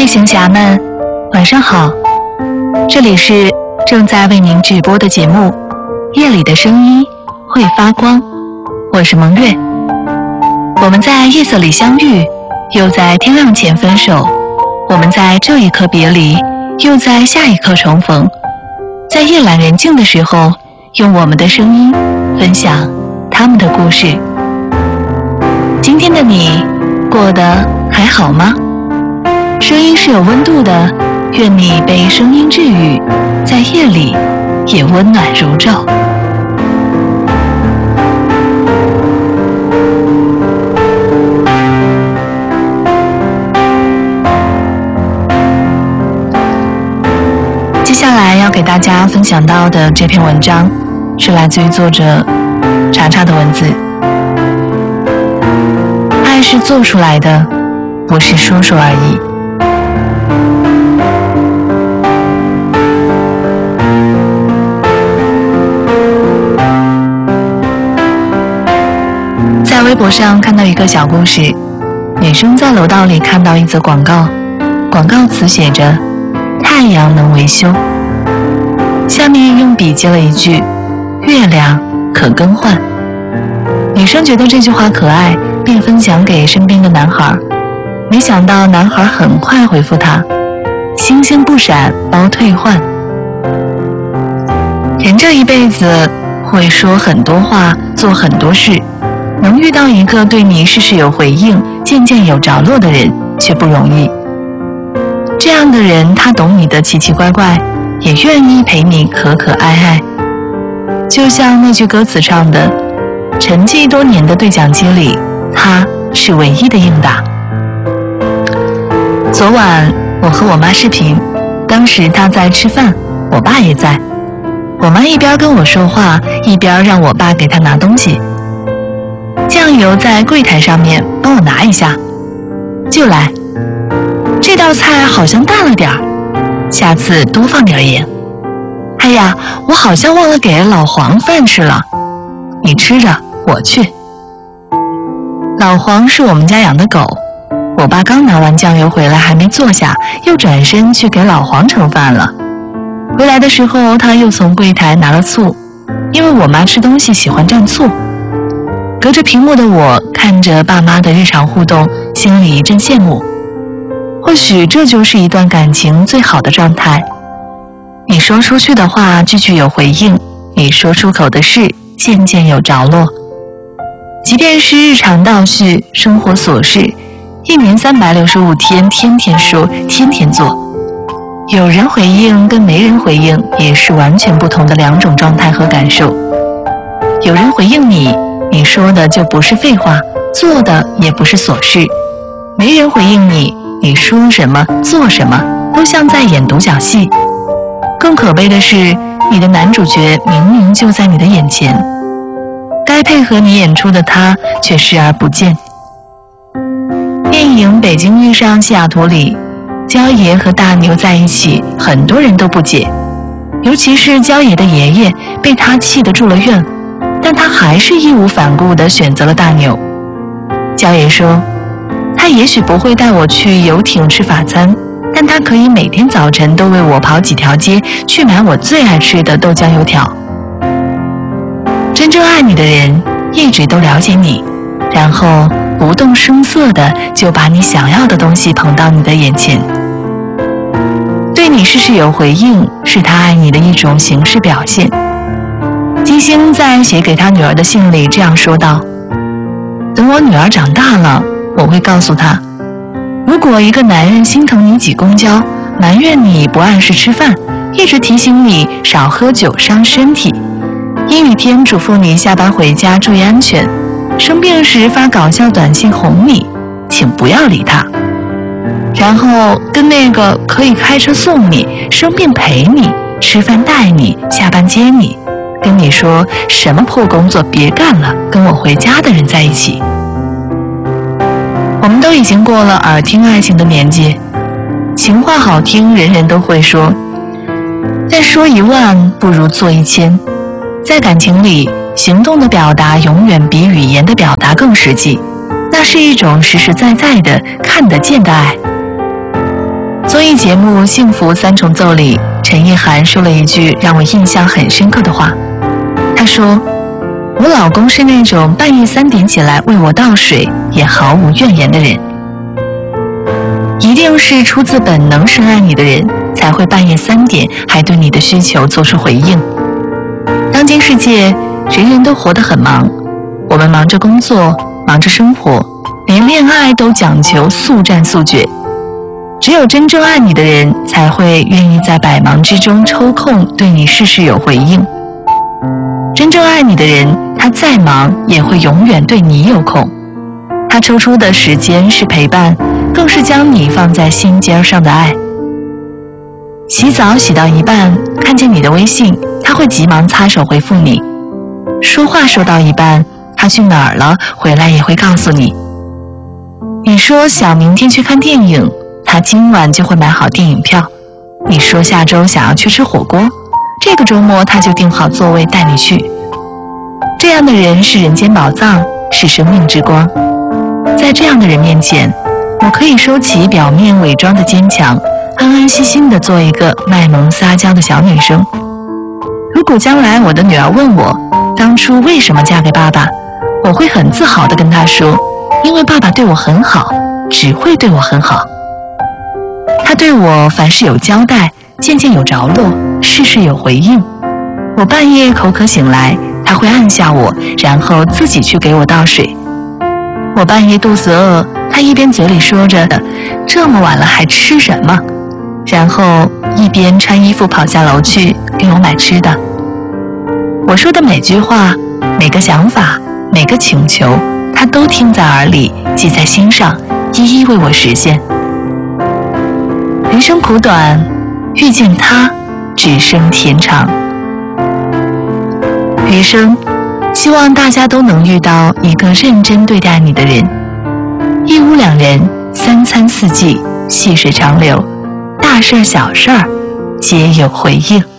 位行侠们，晚上好，这里是正在为您直播的节目《夜里的声音会发光》，我是蒙月。我们在夜色里相遇，又在天亮前分手，我们在这一刻别离，又在下一刻重逢。在夜阑人静的时候，用我们的声音分享他们的故事。今天的你过得还好吗？声音是有温度的，愿你被声音治愈，在夜里也温暖如昼。接下来要给大家分享到的这篇文章是来自于作者查查的文字。爱是做出来的，不是说说而已。在微博上看到一个小故事，女生在楼道里看到一则广告，广告词写着太阳能维修，下面用笔记了一句月亮可更换。女生觉得这句话可爱，便分享给身边的男孩，没想到男孩很快回复她，星星不闪包退换。人这一辈子会说很多话，做很多事，能遇到一个对你事事有回应，件件有着落的人却不容易。这样的人，他懂你的奇奇怪怪，也愿意陪你可可爱爱。就像那句歌词唱的，沉寂多年的对讲机里，他是唯一的应答。昨晚我和我妈视频，当时她在吃饭，我爸也在。我妈一边跟我说话，一边让我爸给她拿东西。酱油在柜台上面，帮我拿一下。就来。这道菜好像大了点儿，下次多放点盐。哎呀，我好像忘了给老黄饭吃了，你吃着，我去。老黄是我们家养的狗，我爸刚拿完酱油回来还没坐下，又转身去给老黄盛饭了。回来的时候，他又从柜台拿了醋，因为我妈吃东西喜欢蘸醋。隔着屏幕的我看着爸妈的日常互动，心里一阵羡慕。或许这就是一段感情最好的状态。你说出去的话句句有回应，你说出口的事件件有着落。即便是日常倒叙，生活琐事，一年365天，天天说，天天做。有人回应跟没人回应也是完全不同的两种状态和感受。有人回应你，你说的就不是废话，做的也不是琐事。没人回应你，你说什么做什么都像在演独角戏。更可悲的是，你的男主角明明就在你的眼前，该配合你演出的他却视而不见。电影《北京遇上西雅图》里，焦爷和大牛在一起，很多人都不解，尤其是焦爷的爷爷被他气得住了院，但他还是义无反顾地选择了大牛。焦爷说，他也许不会带我去游艇吃法餐，但他可以每天早晨都为我跑几条街去买我最爱吃的豆浆油条。真正爱你的人一直都了解你，然后不动声色的就把你想要的东西捧到你的眼前。对你事事有回应，是他爱你的一种形式表现。金星在写给他女儿的信里这样说道，等我女儿长大了，我会告诉她，如果一个男人心疼你挤公交，埋怨你不按时吃饭，一直提醒你少喝酒伤身体，阴雨天嘱咐你下班回家注意安全，生病时发搞笑短信哄你，请不要理他。然后跟那个可以开车送你，生病陪你，吃饭带你，下班接你，跟你说什么破工作别干了，跟我回家的人在一起。我们都已经过了耳听爱情的年纪，情话好听人人都会说，但说10000不如做1000。在感情里，行动的表达永远比语言的表达更实际，那是一种实实在在的看得见的爱。 综艺节目《幸福三重奏》里，陈意涵说了一句让我印象很深刻的话。她说：“我老公是那种半夜3点起来为我倒水也毫无怨言的人。”一定是出自本能深爱你的人，才会半夜3点还对你的需求做出回应。当今世界，人人都活得很忙，我们忙着工作，忙着生活，连恋爱都讲求速战速决。只有真正爱你的人，才会愿意在百忙之中抽空对你事事有回应。真正爱你的人，他再忙也会永远对你有空。他抽出的时间是陪伴，更是将你放在心尖上的爱。洗澡洗到一半，看见你的微信，他会急忙擦手回复你。说话说到一半，他去哪儿了，回来也会告诉你。你说想明天去看电影，他今晚就会买好电影票。你说下周想要去吃火锅，这个周末他就订好座位带你去。这样的人是人间宝藏，是生命之光。在这样的人面前，我可以收起表面伪装的坚强，安安心心地做一个卖萌撒娇的小女生。如果将来我的女儿问我当初为什么嫁给爸爸，我会很自豪地跟她说，因为爸爸对我很好，只会对我很好。他对我凡事有交代，件件有着落，事事有回应。我半夜口渴醒来，他会按下我，然后自己去给我倒水。我半夜肚子饿，他一边嘴里说着这么晚了还吃什么，然后一边穿衣服跑下楼去给我买吃的。我说的每句话，每个想法，每个请求，他都听在耳里，记在心上，一一为我实现。人生苦短，遇见他只剩天长。余生希望大家都能遇到一个认真对待你的人，一屋两人，三餐四季，细水长流，大事小事皆有回应。